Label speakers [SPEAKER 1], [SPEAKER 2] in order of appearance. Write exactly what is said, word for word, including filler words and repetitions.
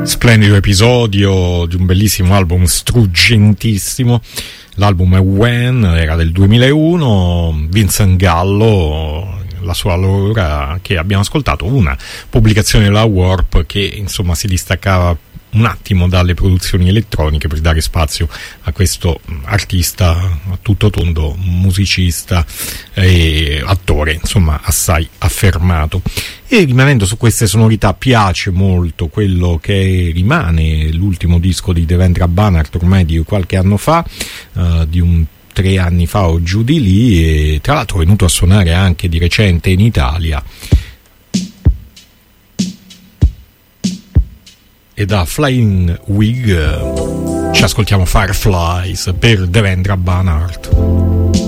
[SPEAKER 1] Splendido episodio di un bellissimo album struggentissimo. L'album è When, era del duemilauno. Vincent Gallo, la sua allora, che abbiamo ascoltato, una pubblicazione della Warp che insomma si distaccava un attimo dalle produzioni elettroniche per dare spazio a questo artista a tutto tondo, musicista e attore, insomma assai affermato. E rimanendo su queste sonorità, piace molto quello che rimane l'ultimo disco di Devendra Banhart, ormai di qualche anno fa, uh, di un tre anni fa o giù di lì, e tra l'altro è venuto a suonare anche di recente in Italia. E da Flying Wig ci ascoltiamo Fireflies per Devendra Banhart.